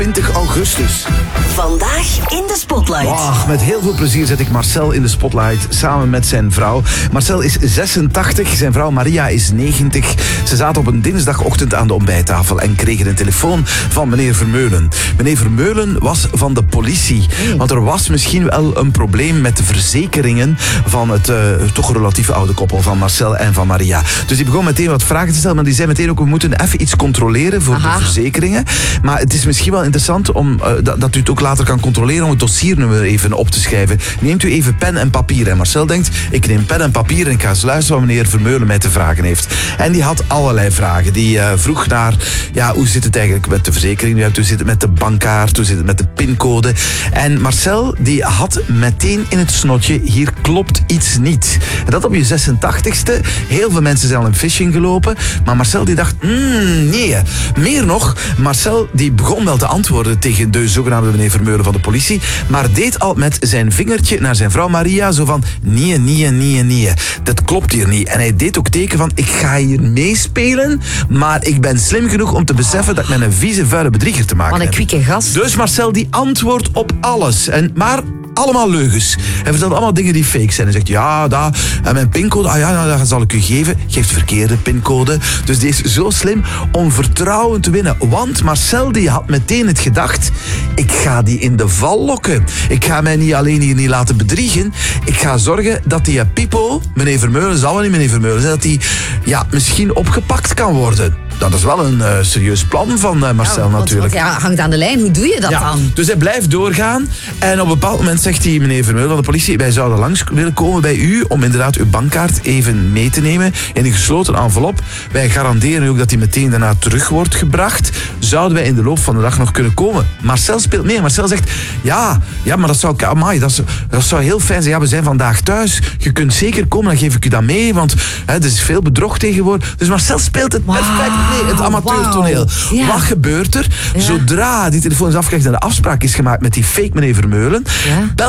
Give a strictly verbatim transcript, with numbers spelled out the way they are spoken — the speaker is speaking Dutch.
twintig augustus. Vandaag in de Spotlight. Wow, met heel veel plezier zet ik Marcel in de Spotlight samen met zijn vrouw. Marcel is zesentachtig, zijn vrouw Maria is negentig. Ze zaten op een dinsdagochtend aan de ontbijttafel en kregen een telefoon van meneer Vermeulen. Meneer Vermeulen was van de politie, want er was misschien wel een probleem met de verzekeringen van het uh, toch relatief oude koppel van Marcel en van Maria. Dus die begon meteen wat vragen te stellen, maar die zei meteen ook, we moeten even iets controleren voor Aha. de verzekeringen. Maar het is misschien wel interessant om, uh, dat, dat u het ook later kan controleren om het dossiernummer even op te schrijven. Neemt u even pen en papier. En Marcel denkt, ik neem pen en papier en ik ga eens luisteren wat meneer Vermeulen mij te vragen heeft. En die had allerlei vragen. Die uh, vroeg naar, ja, hoe zit het eigenlijk met de verzekering? Hoe zit het met de bankkaart? Hoe zit het met de pincode? En Marcel, die had meteen in het snotje, hier klopt iets niet. En dat op je zesentachtigste. Heel veel mensen zijn al in phishing gelopen. Maar Marcel die dacht, mm, nee. Meer nog, Marcel die begon wel te antwoorden tegen de zogenaamde meneer Vermeulen van de politie, maar deed al met zijn vingertje naar zijn vrouw Maria zo van, nee, nee, nee, nee. Dat klopt hier niet. En hij deed ook teken van, ik ga hier meespelen, maar ik ben slim genoeg om te beseffen dat ik met een vieze, vuile bedrieger te maken Wat een heb. kwieke gast. Dus Marcel die antwoordt op alles. En, maar allemaal leugens. Hij vertelt allemaal dingen die fake zijn. Hij zegt, ja, dat, en mijn pincode, ah ja, nou, dat zal ik u geven. Geeft verkeerde pincode. Dus die is zo slim om vertrouwen te winnen. Want Marcel die had meteen het gedacht, ik ga die in de val lokken. Ik ga mij niet alleen hier niet laten bedriegen. Ik ga zorgen dat die Pipo, meneer Vermeulen, zal wel niet meneer Vermeulen zijn, dat die ja, misschien opgepakt kan worden. Dat is wel een uh, serieus plan van uh, Marcel ja, want, natuurlijk. Want, ja, hangt aan de lijn. Hoe doe je dat ja, dan? Dus hij blijft doorgaan. En op een bepaald moment zegt hij, meneer Vermeulen van de politie, wij zouden langs willen komen bij u om inderdaad uw bankkaart even mee te nemen in een gesloten envelop. Wij garanderen u ook dat die meteen daarna terug wordt gebracht. Zouden wij in de loop van de dag nog kunnen komen? Marcel speelt mee. Marcel zegt, ja, ja maar dat zou, amai, dat, zou, dat zou heel fijn zijn. Ja, we zijn vandaag thuis. Je kunt zeker komen, dan geef ik u dat mee. Want hè, er is veel bedrog tegenwoordig. Dus Marcel speelt het perfect mee. Het amateurtoneel. Wow. Ja. Wat gebeurt er? Ja. Zodra die telefoon is afgelegd en de afspraak is gemaakt met die fake meneer Vermeulen, ja.